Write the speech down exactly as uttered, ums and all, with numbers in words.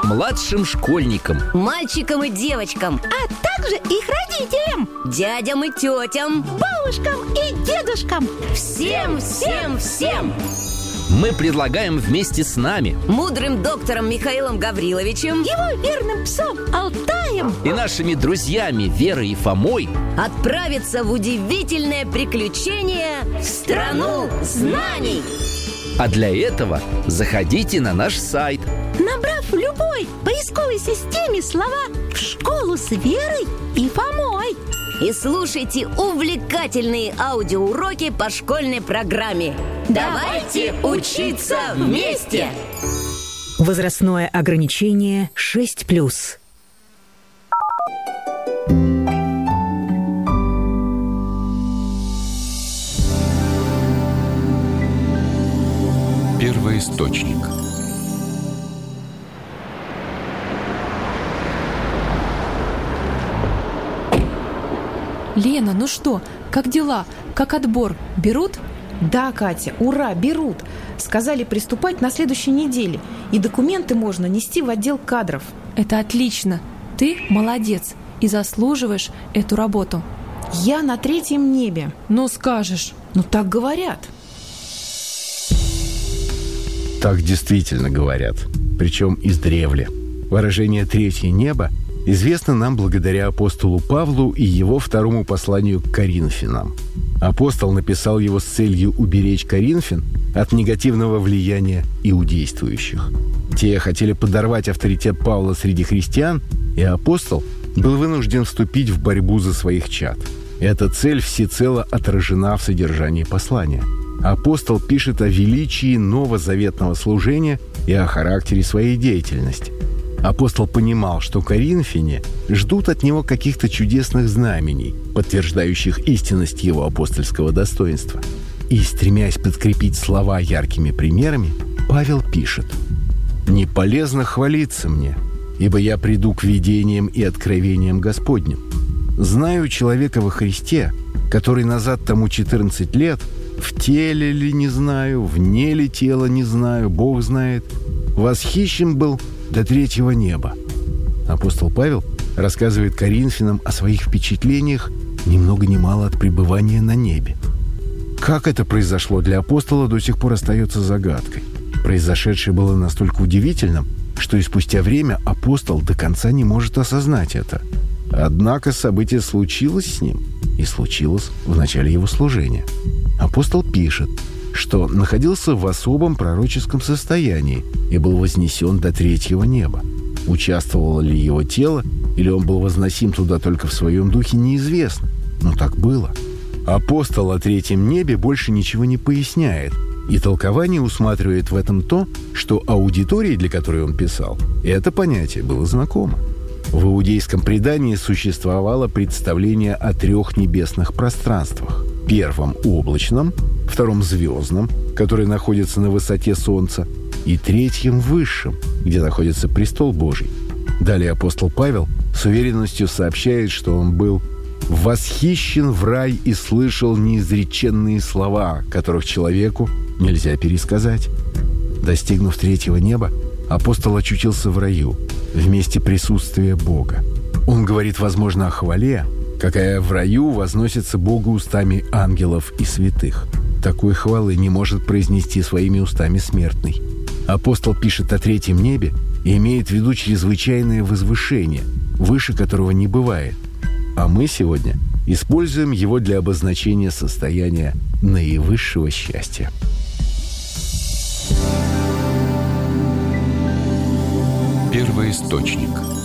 младшим школьникам, мальчикам и девочкам, а также их родителям, дядям и тетям, бабушкам и дедушкам. Всем, всем, всем! мы предлагаем вместе с нами, мудрым доктором Михаилом Гавриловичем, его верным псом Алтаем и нашими друзьями Верой и Фомой отправиться в удивительное приключение в страну знаний. А для этого заходите на наш сайт. Набрав в любой поисковой системе слова «В школу с Верой и Фомой», и слушайте увлекательные аудиоуроки по школьной программе. Давайте учиться вместе! Возрастное ограничение шесть плюс. Первоисточник. Лена, ну что, как дела? Как отбор? Берут? Да, Катя, ура, берут. Сказали приступать на следующей неделе. И документы можно нести в отдел кадров. Это отлично. Ты молодец и заслуживаешь эту работу. Я на третьем небе. Ну, скажешь. Ну, так говорят. Так действительно говорят, причем издревле. Выражение «третье небо» известно нам благодаря апостолу Павлу и его второму посланию к Коринфянам. Апостол написал его с целью уберечь коринфян от негативного влияния иудействующих. Те хотели подорвать авторитет Павла среди христиан, и апостол был вынужден вступить в борьбу за своих чад. Эта цель всецело отражена в содержании послания. Апостол пишет о величии новозаветного служения и о характере своей деятельности. Апостол понимал, что коринфяне ждут от него каких-то чудесных знамений, подтверждающих истинность его апостольского достоинства. И, стремясь подкрепить слова яркими примерами, Павел пишет: «Не полезно хвалиться мне, ибо я приду к видениям и откровениям Господним. Знаю человека во Христе, который назад тому четырнадцать лет, в теле ли не знаю, вне ли тела не знаю, Бог знает, восхищен был до третьего неба». Апостол Павел рассказывает коринфянам о своих впечатлениях ни много ни мало от пребывания на небе. Как это произошло для апостола, до сих пор остается загадкой. Произошедшее было настолько удивительным, что и спустя время апостол до конца не может осознать это. Однако событие случилось с ним и случилось в начале его служения. Апостол пишет, что находился в особом пророческом состоянии и был вознесен до третьего неба. Участвовало ли его тело, или он был возносим туда только в своем духе, неизвестно. Но так было. Апостол о третьем небе больше ничего не поясняет, и толкование усматривает в этом то, что аудитории, для которой он писал, это понятие было знакомо. В иудейском предании существовало представление о трех небесных пространствах. Первом – облачном, втором – звездном, который находится на высоте солнца, и третьем – высшем, где находится престол Божий. Далее апостол Павел с уверенностью сообщает, что он был восхищен в рай и слышал неизреченные слова, которых человеку нельзя пересказать. Достигнув третьего неба, апостол очутился в раю, в месте присутствия Бога. Он говорит, возможно, о хвале, какая в раю возносится Богу устами ангелов и святых. Такой хвалы не может произнести своими устами смертный. Апостол пишет о третьем небе и имеет в виду чрезвычайное возвышение, выше которого не бывает. А мы сегодня используем его для обозначения состояния наивысшего счастья. Первоисточник.